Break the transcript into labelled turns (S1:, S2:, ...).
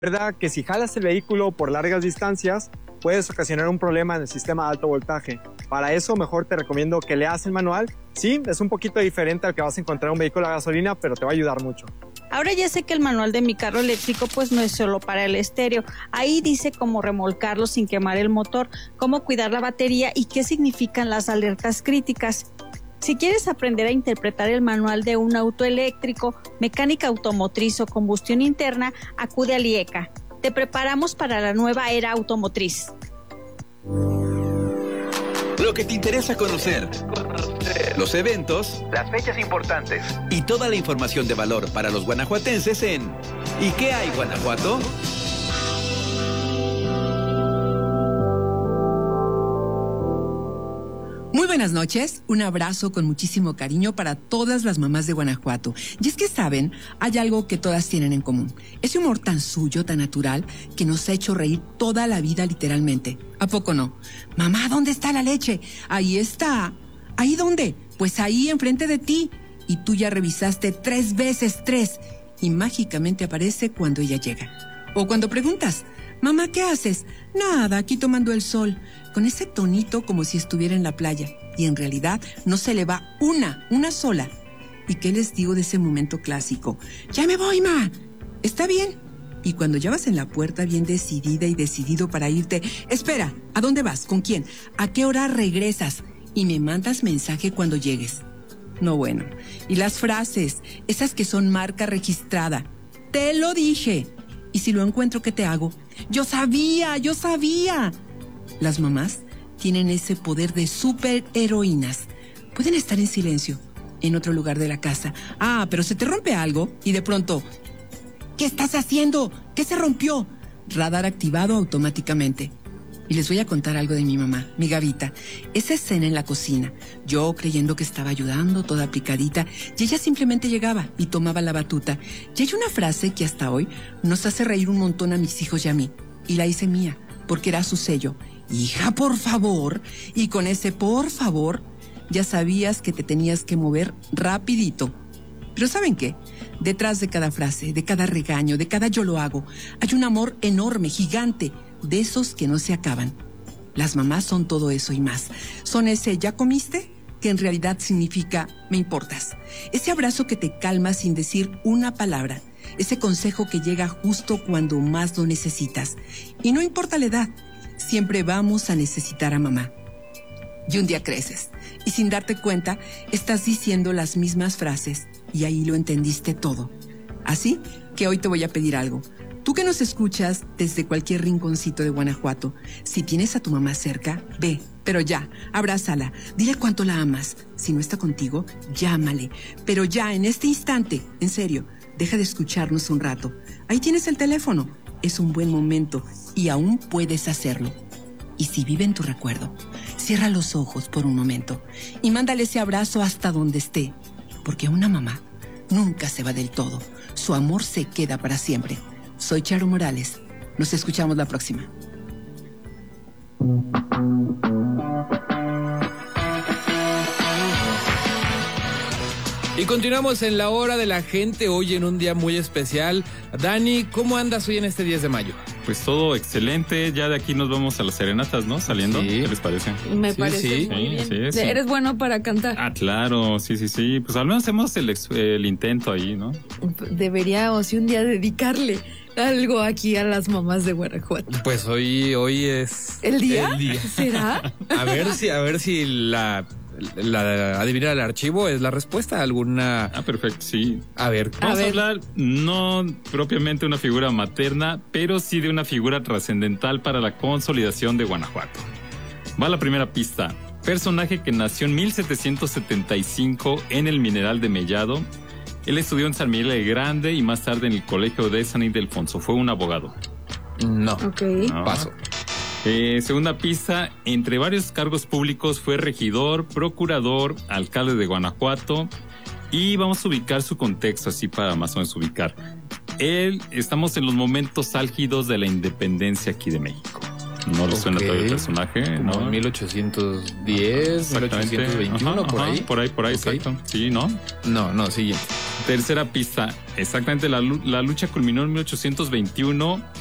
S1: Recuerda que si jalas el vehículo por largas distancias, puedes ocasionar un problema en el sistema de alto voltaje. Para eso, mejor te recomiendo que leas el manual. Sí, es un poquito diferente al que vas a encontrar en un vehículo a gasolina, pero te va a ayudar mucho.
S2: Ahora ya sé que el manual de mi carro eléctrico pues no es solo para el estéreo. Ahí dice cómo remolcarlo sin quemar el motor, cómo cuidar la batería y qué significan las alertas críticas. Si quieres aprender a interpretar el manual de un auto eléctrico, mecánica automotriz o combustión interna, acude a LIECA. Te preparamos para la nueva era automotriz.
S3: Lo que te interesa conocer, los eventos, las fechas importantes y toda la información de valor para los guanajuatenses en ¿Y qué hay, Guanajuato?
S4: Muy buenas noches, un abrazo con muchísimo cariño para todas las mamás de Guanajuato. Y es que saben, hay algo que todas tienen en común. Ese humor tan suyo, tan natural, que nos ha hecho reír toda la vida literalmente. ¿A poco no? Mamá, ¿dónde está la leche? Ahí está. ¿Ahí dónde? Pues ahí enfrente de ti. Y tú ya revisaste 3 veces 3. Y mágicamente aparece cuando ella llega. O cuando preguntas, mamá, ¿qué haces? Nada, aquí tomando el sol. Con ese tonito como si estuviera en la playa. Y en realidad no se le va una sola. ¿Y qué les digo de ese momento clásico? ¡Ya me voy, ma! ¿Está bien? Y cuando ya vas en la puerta bien decidida y decidido para irte, espera, ¿a dónde vas? ¿Con quién? ¿A qué hora regresas? Y me mandas mensaje cuando llegues. No, bueno. Y las frases, esas que son marca registrada. ¡Te lo dije! Y si lo encuentro, ¿qué te hago? ¡Yo sabía! Las mamás tienen ese poder de superheroínas. Pueden estar en silencio, en otro lugar de la casa. Ah, pero se te rompe algo y de pronto, ¿qué estás haciendo? ¿Qué se rompió? Radar activado automáticamente. Y les voy a contar algo de mi mamá, mi Gavita. Esa escena en la cocina, yo creyendo que estaba ayudando, toda aplicadita, y ella simplemente llegaba y tomaba la batuta. Y hay una frase que hasta hoy nos hace reír un montón a mis hijos y a mí. Y la hice mía, porque era su sello. Hija, por favor. Y con ese por favor, ya sabías que te tenías que mover rapidito. Pero ¿saben qué? Detrás de cada frase, de cada regaño, de cada yo lo hago, hay un amor enorme, gigante, de esos que no se acaban. Las mamás son todo eso y más. Son ese ¿ya comiste? Que en realidad significa me importas. Ese abrazo que te calma sin decir una palabra. Ese consejo que llega justo cuando más lo necesitas. Y no importa la edad, siempre vamos a necesitar a mamá. Y un día creces y sin darte cuenta estás diciendo las mismas frases y ahí lo entendiste todo. Así que hoy te voy a pedir algo. Tú que nos escuchas desde cualquier rinconcito de Guanajuato, si tienes a tu mamá cerca, ve, pero ya, abrázala, dile cuánto la amas. Si no está contigo, llámale. Pero ya, en este instante, en serio, deja de escucharnos un rato. Ahí tienes el teléfono. Es un buen momento y aún puedes hacerlo. Y si vive en tu recuerdo, cierra los ojos por un momento y mándale ese abrazo hasta donde esté. Porque una mamá nunca se va del todo. Su amor se queda para siempre. Soy Charo Morales. Nos escuchamos la próxima.
S5: Y continuamos en la hora de la gente, hoy en un día muy especial. Dani, ¿cómo andas hoy en este 10 de mayo?
S6: Pues todo excelente, ya de aquí nos vamos a las serenatas, ¿no? Saliendo, sí. ¿Qué les parece?
S7: Me parece muy bien. Sí. Eres bueno para cantar.
S6: Ah, claro, sí. Pues al menos hacemos el intento ahí, ¿no?
S7: Deberíamos un día dedicarle algo aquí a las mamás de Guanajuato.
S5: Pues hoy es...
S7: ¿El día? ¿Será?
S5: A ver si la adivinar el archivo es la respuesta, alguna...
S6: Ah, perfecto, sí.
S5: A ver.
S6: Vamos a hablar no propiamente de una figura materna, pero sí de una figura trascendental para la consolidación de Guanajuato. Va la primera pista. Personaje que nació en 1775 en el Mineral de Mellado. Él estudió en San Miguel el Grande y más tarde en el Colegio de San Ildefonso. Fue un abogado.
S5: No.
S7: Ok.
S6: No.
S5: Paso.
S6: Segunda pista, entre varios cargos públicos fue regidor, procurador, alcalde de Guanajuato y vamos a ubicar su contexto así para más o menos ubicar. Estamos en los momentos álgidos de la independencia aquí de México. ¿No le suena todavía el personaje?
S5: Como
S6: ¿no?
S5: 1810, 1821, por ahí.
S6: Por ahí,
S5: Okay.
S6: exacto. Sí, ¿no?
S5: No, siguiente.
S6: Tercera pista. Exactamente, la lucha culminó en 1821